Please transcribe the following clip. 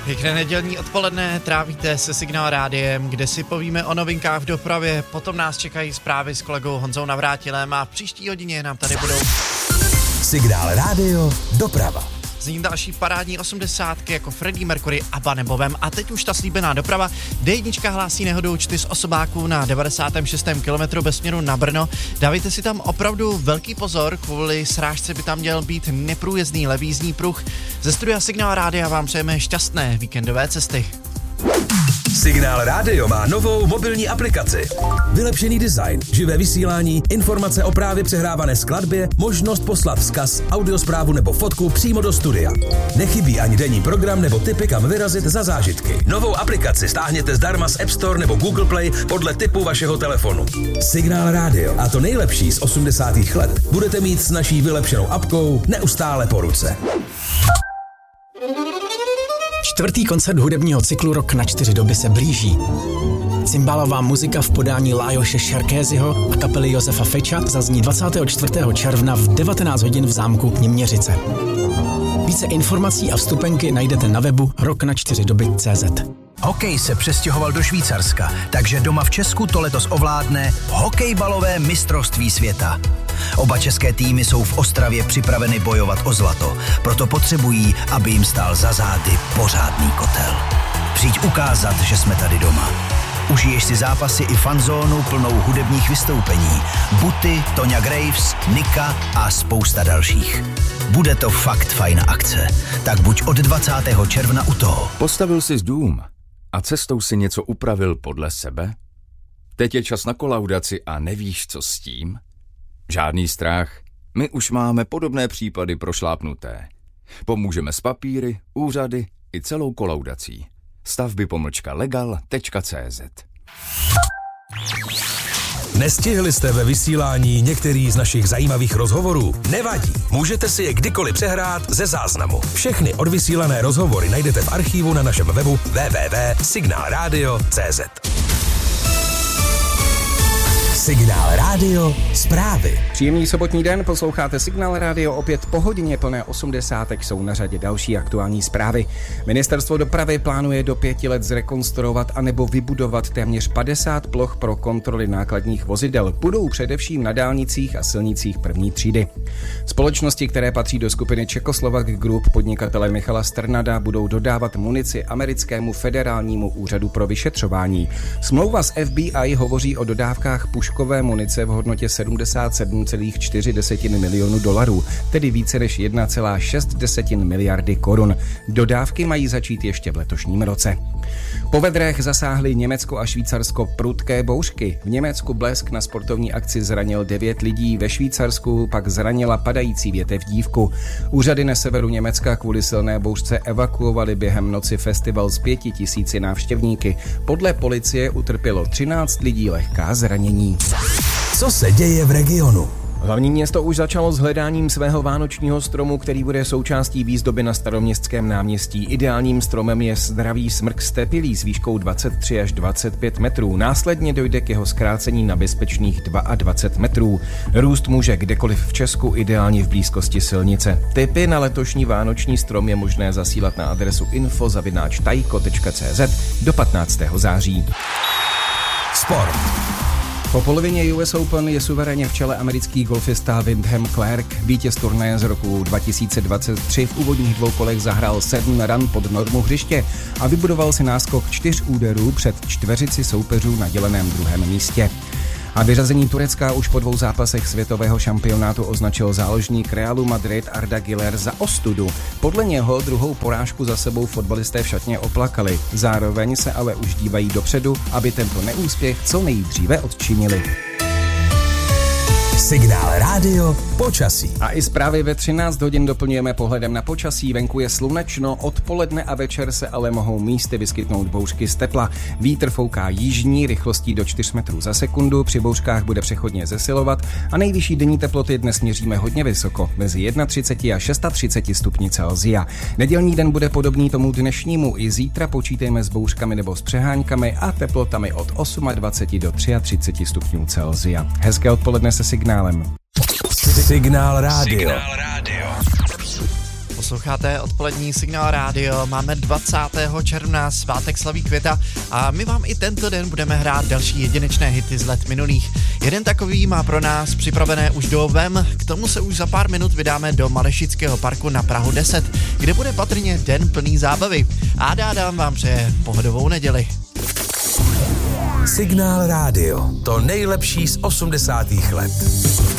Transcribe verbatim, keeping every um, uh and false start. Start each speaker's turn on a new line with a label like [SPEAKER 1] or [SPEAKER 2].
[SPEAKER 1] Pěkné nedělní odpoledne trávíte se Signál rádiem, kde si povíme o novinkách v dopravě, potom nás čekají zprávy s kolegou Honzou Navrátilem a v příští hodině nám tady budou
[SPEAKER 2] Signál rádio doprava.
[SPEAKER 1] Z ní další parádní osmdesátky jako Freddie Mercury, ABBA nebo Vem. A teď už ta slíbená doprava. D jedna hlásí nehodu čtyř osobáků na devadesátém šestém kilometru bez směru na Brno. Dávejte si tam opravdu velký pozor, kvůli srážce by tam měl být neprůjezdný levý jízdní pruh. Ze studia Signál rádia vám přejeme šťastné víkendové cesty.
[SPEAKER 2] Signál rádio má novou mobilní aplikaci. Vylepšený design, živé vysílání, informace o právě přehrávané skladbě, možnost poslat vzkaz, audiosprávu nebo fotku přímo do studia. Nechybí ani denní program nebo tipy, kam vyrazit za zážitky. Novou aplikaci stáhněte zdarma z App Store nebo Google Play podle typu vašeho telefonu. Signál rádio a to nejlepší z osmdesátých let budete mít s naší vylepšenou apkou neustále po ruce.
[SPEAKER 3] Čtvrtý koncert hudebního cyklu Rock na čtyři doby se blíží. Cymbálová muzika v podání Lajoše Šarkézyho a kapely Josefa Feča zazní dvacátého čtvrtého června v devatenáct hodin v zámku Něměřice. Více informací a vstupenky najdete na webu rock na čtyři doby tečka cé zet.
[SPEAKER 4] Hokej se přestěhoval do Švýcarska, takže doma v Česku to letos ovládne hokejbalové mistrovství světa. Oba české týmy jsou v Ostravě připraveny bojovat o zlato, proto potřebují, aby jim stál za zády pořádný kotel. Přijď ukázat, že jsme tady doma. Užiješ si zápasy i fanzónu plnou hudebních vystoupení. Buty, Toňa Graves, Nika a spousta dalších. Bude to fakt fajn akce, tak buď od dvacátého června u toho.
[SPEAKER 5] Postavil jsi dům a cestou si něco upravil podle sebe? Teď je čas na kolaudaci a nevíš, co s tím? Žádný strach, my už máme podobné případy prošlápnuté. Pomůžeme s papíry, úřady i celou kolaudací. Stavby pomlčka legal tečka cé zet.
[SPEAKER 2] Nestihli jste ve vysílání některý z našich zajímavých rozhovorů? Nevadí, můžete si je kdykoliv přehrát ze záznamu. Všechny odvysílané rozhovory najdete v archívu na našem webu w w w tečka signál radio tečka cé zet. Signál rádio zprávy.
[SPEAKER 6] Příjemný sobotní den, posloucháte Signál rádio, opět po hodině plné osmdesátek jsou na řadě další aktuální zprávy. Ministerstvo dopravy plánuje do pěti let zrekonstruovat anebo vybudovat téměř padesát ploch pro kontroly nákladních vozidel. Budou především na dálnicích a silnicích první třídy. Společnosti, které patří do skupiny Czechoslovak Group podnikatele Michala Strnada, budou dodávat munici americkému federálnímu úřadu pro vyšetřování. Smlouva s F B I hovoří o dodávkách puškové munice v hodnotě sedmdesát sedm celá čtyři milionu dolarů, tedy více než jedna celá šest miliardy korun. Dodávky mají začít ještě v letošním roce. Po vedrech zasáhly Německo a Švýcarsko prudké bouřky. V Německu blesk na sportovní akci zranil devět lidí, ve Švýcarsku pak zranila padající větev dívku. Úřady na severu Německa kvůli silné bouřce evakuovali během noci festival s pěti tisíci návštěvníky. Podle policie utrpělo třináct lidí lehká zranění.
[SPEAKER 2] Co se děje v regionu?
[SPEAKER 6] Hlavní město už začalo s hledáním svého vánočního stromu, který bude součástí výzdoby na Staroměstském náměstí. Ideálním stromem je zdravý smrk stepilý s výškou dvacet tři až dvacet pět metrů. Následně dojde k jeho zkrácení na bezpečných dvacet dva metrů. Růst může kdekoliv v Česku, ideálně v blízkosti silnice. Tipy na letošní vánoční strom je možné zasílat na adresu info zavináč tajko tečka cé zet do patnáctého září.
[SPEAKER 2] Sport.
[SPEAKER 6] Po polovině U S Open je suverénně v čele americký golfista Wyndham Clark. Vítěz turnaje z roku dva tisíce dvacet tři v úvodních dvou kolech zahrál sedm run pod normu hřiště a vybudoval si náskok čtyř úderů před čtveřici soupeřů na děleném druhém místě. A vyřazení Turecka už po dvou zápasech světového šampionátu označil záložník Realu Madrid Arda Güler za ostudu. Podle něho druhou porážku za sebou fotbalisté v šatně oplakali. Zároveň se ale už dívají dopředu, aby tento neúspěch co nejdříve odčinili.
[SPEAKER 2] Signál rádio počasí.
[SPEAKER 6] A i zprávy ve třináct hodin doplňujeme pohledem na počasí. Venku je slunečno, odpoledne a večer se ale mohou místy vyskytnout bouřky z tepla. Vítr fouká jižní rychlostí do čtyř metrů za sekundu, při bouřkách bude přechodně zesilovat a nejvyšší denní teploty dnes měříme hodně vysoko, mezi třicet jedna až třicet šest stupňů Celsia. Nedělní den bude podobný tomu dnešnímu, i zítra počítejme s bouřkami nebo s přeháňkami a teplotami od dvacet osm do třicet tři stupňů Celsia. Hezké odpoledne se Signálem.
[SPEAKER 2] Signál rádio.
[SPEAKER 1] Po Posloucháte odpolední Signál rádio, máme dvacátého června, svátek slaví Květa a my vám i tento den budeme hrát další jedinečné hity z let minulých. Jeden takový má pro nás připravené už Dovem, k tomu se už za pár minut vydáme do Malešického parku na Prahu deset, kde bude patrně den plný zábavy. A dádám vám přeje pohodovou neděli.
[SPEAKER 2] Signál rádio, to nejlepší z osmdesátých let.